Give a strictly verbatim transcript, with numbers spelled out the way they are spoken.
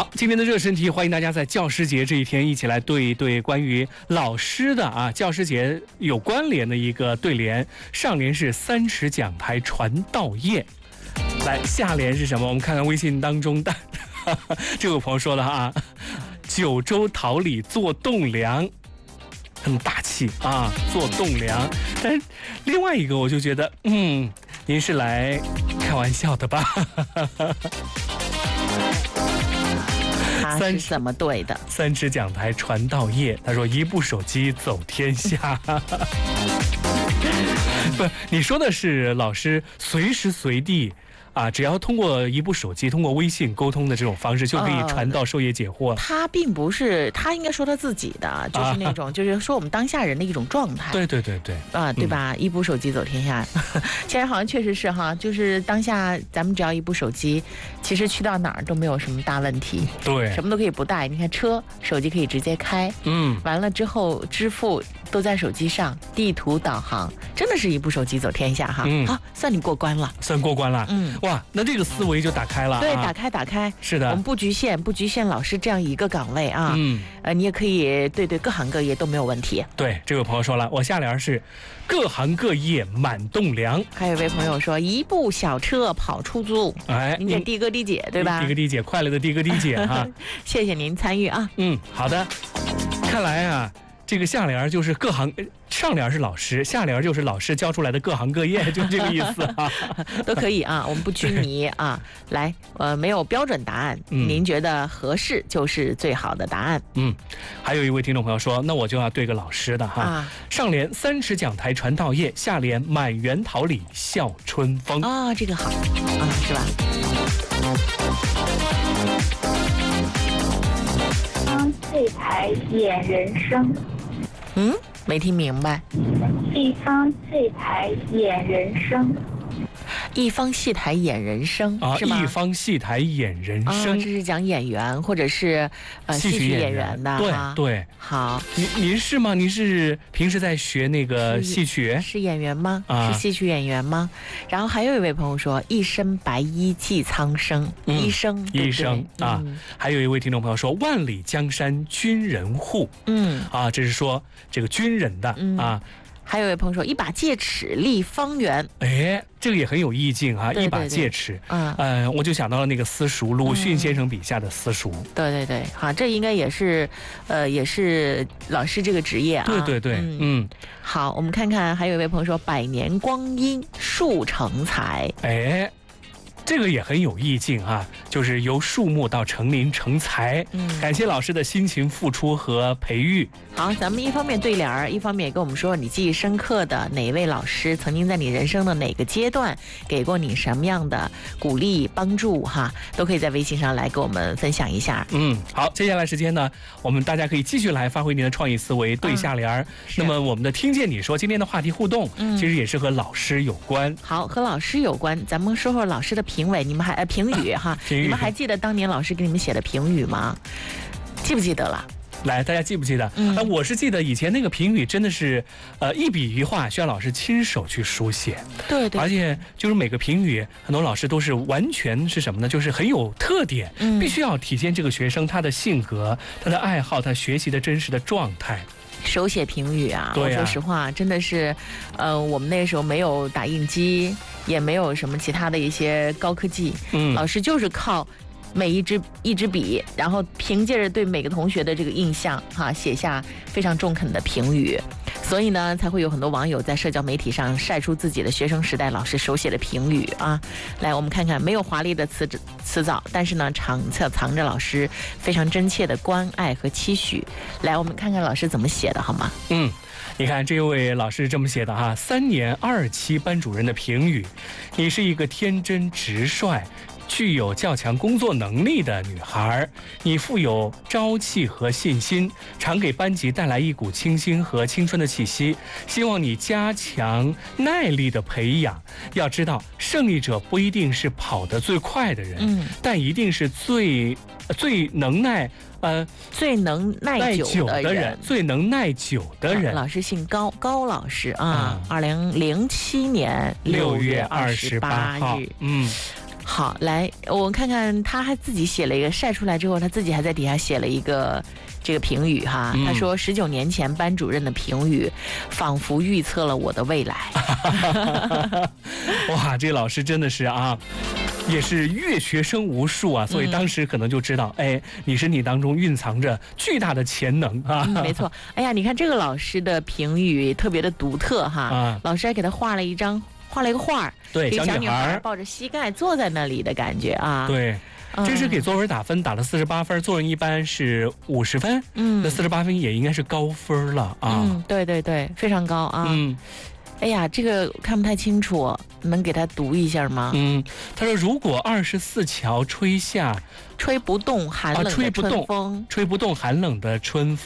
好，今天的热身题，欢迎大家在教师节这一天一起来对一对关于老师的啊教师节有关联的一个对联。上联是三尺讲台传道业，来下联是什么？我们看看微信当中的这位朋友说了啊，九州桃李做栋梁，很大气啊，做栋梁。但另外一个我就觉得，嗯，您是来开玩笑的吧？ 他是怎么对的？ 三尺讲台传道业，他说一部手机走天下。不，你说的是老师随时随地啊，只要通过一部手机、通过微信沟通的这种方式，就可以传道授业解惑。呃、 他并不是，他应该说他自己的，就是那种，啊、就是说我们当下人的一种状态。 对对对对， 啊、呃，对吧？嗯、一部手机走天下，现在好像确实是哈，就是当下咱们只要一部手机，其实去到哪儿都没有什么大问题。 对， 什么都可以不带。你看车，手机可以直接开。 嗯， 完了之后支付都在手机上，地图导航，真的是一部手机走天下哈。嗯，好，算你过关了， 算过关了。 嗯。 哇，那这个思维就打开了。 对， 啊、 打开打开。 是的， 我们不局限，不局限老师这样一个岗位啊。 嗯， 呃，你也可以对对各行各业都没有问题。 对，这位朋友说了，我下联是各行各业满栋梁。 还有一位朋友说一部小车跑出租。 哎， 您给的哥的姐对吧？ 的哥的姐，快乐的的哥的姐哈。 谢谢您参与啊。 嗯，好的。看来啊，这个下联就是各行。上联是老师，下联就是老师教出来的各行各业，就这个意思啊， 都可以啊，我们不拘泥啊。来，呃，没有标准答案，嗯、您觉得合适就是最好的答案。 嗯，还有一位听众朋友说，那我就要对个老师的哈。啊、上联三尺讲台传道业，下联满园桃李笑春风。 啊、哦，这个好啊，是吧？ 一方戏台演人生。 嗯。没听明白。 一方戏台演人生， 一方戏台演人生啊， 是吗？ 一方戏台演人生， 哦、这是讲演员或者是呃戏曲演员的。 对、 啊、 对， 好。 您您是吗？您是平时在学那个戏曲？ 是, 是演员吗？ 啊， 是戏曲演员吗？然后还有一位朋友说，一身白衣祭苍生， 嗯、 医生， 医生啊、嗯。还有一位听众朋友说，万里江山军人护。 嗯， 啊，这是说这个军人的、嗯、啊。 还有一位朋友说，一把戒尺立方圆。 哎，这个也很有意境啊！ 对对对， 一把戒尺， 嗯， 呃，我就想到了那个私塾，鲁迅先生笔下的私塾。 嗯、对对对，好，这应该也是，呃，也是老师这个职业啊。 对对对，嗯。 嗯好，我们看看，还有一位朋友说，百年光阴树成材。 哎。这个也很有意境啊，就是由树木到成林成材。嗯，感谢老师的辛勤付出和培育。 好，咱们一方面对联儿，一方面也跟我们说你记忆深刻的哪一位老师曾经在你人生的哪个阶段给过你什么样的鼓励帮助哈，都可以在微信上来跟我们分享一下。 嗯，好，接下来时间呢，我们大家可以继续来发挥您的创意思维，对下联儿。嗯、那么我们的听见你说今天的话题互动，嗯，其实也是和老师有关。 好，和老师有关，咱们说说老师的评委，你们还呃评语哈，你们还记得当年老师给你们写的评语吗？记不记得了？ 来，大家记不记得？ 嗯、 呃，我是记得以前那个评语真的是，呃，一笔一画需要老师亲手去书写。 对对。 而且就是每个评语，很多老师都是完全是什么呢？就是很有特点，嗯、必须要体现这个学生他的性格、他的爱好、他学习的真实的状态。 手写评语啊， 对啊， 我说实话，真的是，呃，我们那个时候没有打印机，也没有什么其他的一些高科技， 嗯， 老师就是靠每一支一支笔，然后凭借着对每个同学的这个印象，哈，写下非常中肯的评语。所以呢，才会有很多网友在社交媒体上晒出自己的学生时代老师手写的评语啊。来，我们看看，没有华丽的辞辞藻，但是呢，藏藏藏着老师非常真切的关爱和期许。来，我们看看老师怎么写的，好吗？ 嗯，你看这位老师这么写的哈，三年二期班主任的评语，你是一个天真直率、具有较强工作能力的女孩，你富有朝气和信心，常给班级带来一股清新和青春的气息。希望你加强耐力的培养。要知道，胜利者不一定是跑得最快的人， 嗯， 但一定是最最能耐。呃， 最能耐久的人， 的人最能耐久的人。 啊、老师姓高，高老师啊，二零零七年六月二十八日。 嗯， 好，来，我看看他还自己写了一个晒出来之后，他自己还在底下写了一个这个评语哈。 嗯、 他说十九年前班主任的评语，仿佛预测了我的未来。 哇，这个老师真的是啊。也是阅学生无数啊，所以当时可能就知道，嗯、哎，你身体当中蕴藏着巨大的潜能啊、 嗯。没错，哎呀，你看这个老师的评语特别的独特哈，啊、老师还给他画了一张，画了一个画， 对， 小女孩抱着膝盖坐在那里的感觉啊。 对。这是给作文打分，打了四十八分，作文一般是五十分，嗯，那四十八分也应该是高分了啊。 嗯，对对对，非常高啊。嗯。哎呀，这个看不太清楚，能给他读一下吗？ 嗯，他说：“如果二十四桥吹下， 吹不动寒冷的春风， 啊、吹不动，吹不动寒冷的春风。”